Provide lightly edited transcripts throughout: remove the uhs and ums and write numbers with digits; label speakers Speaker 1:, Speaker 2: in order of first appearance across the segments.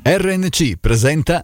Speaker 1: RNC presenta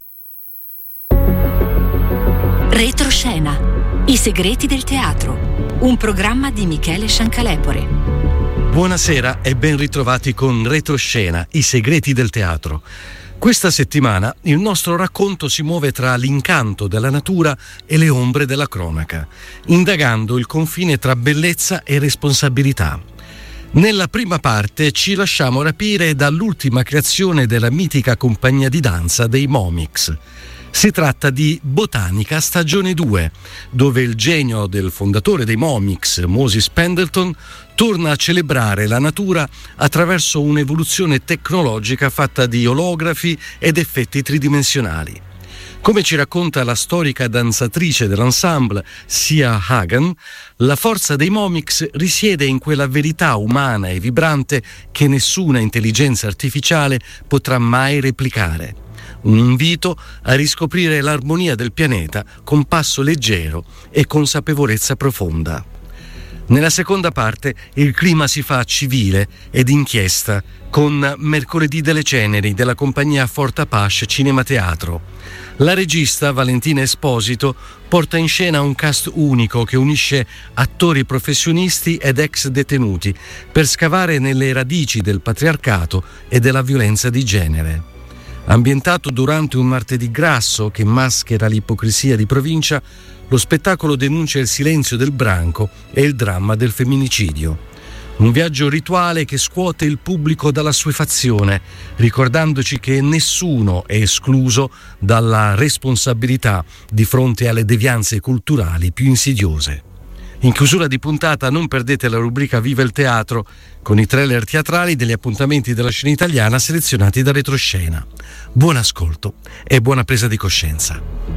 Speaker 2: Retroscena, i segreti del teatro, un programma di Michele Sciancalepore.
Speaker 3: Buonasera e ben ritrovati con Retroscena, i segreti del teatro. Questa settimana il nostro racconto si muove tra l'incanto della natura e le ombre della cronaca, indagando il confine tra bellezza e responsabilità. Nella prima parte ci lasciamo rapire dall'ultima creazione della mitica compagnia di danza dei Momix. Si tratta di Botanica stagione 2, dove il genio del fondatore dei Momix, Moses Pendleton, torna a celebrare la natura attraverso un'evoluzione tecnologica fatta di olografi ed effetti tridimensionali. Come ci racconta la storica danzatrice dell'ensemble, Sia Hagen, la forza dei Momix risiede in quella verità umana e vibrante che nessuna intelligenza artificiale potrà mai replicare. Un invito a riscoprire l'armonia del pianeta con passo leggero e consapevolezza profonda. Nella seconda parte il clima si fa civile ed inchiesta con Mercoledì delle Ceneri della compagnia Fort Apache Cinema Teatro. La regista Valentina Esposito porta in scena un cast unico che unisce attori professionisti ed ex detenuti per scavare nelle radici del patriarcato e della violenza di genere. Ambientato durante un martedì grasso che maschera l'ipocrisia di provincia, lo spettacolo denuncia il silenzio del branco e il dramma del femminicidio. Un viaggio rituale che scuote il pubblico dalla assuefazione, ricordandoci che nessuno è escluso dalla responsabilità di fronte alle devianze culturali più insidiose. In chiusura di puntata non perdete la rubrica Viva il teatro con i trailer teatrali degli appuntamenti della scena italiana selezionati da Retroscena. Buon ascolto e buona presa di coscienza.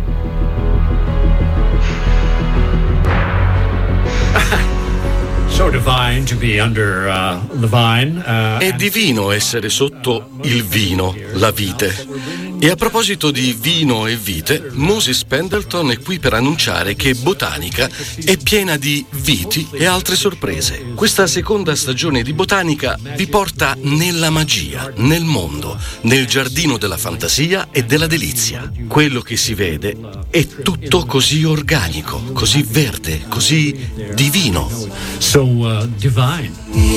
Speaker 4: So divine to be under the vine.
Speaker 3: È divino essere sotto il vino, la vite. E a proposito di vino e vite, Moses Pendleton è qui per annunciare che Botanica è piena di viti e altre sorprese. Questa seconda stagione di Botanica vi porta nella magia, nel mondo, nel giardino della fantasia e della delizia. Quello che si vede è tutto così organico, così verde, così divino.
Speaker 4: So divine.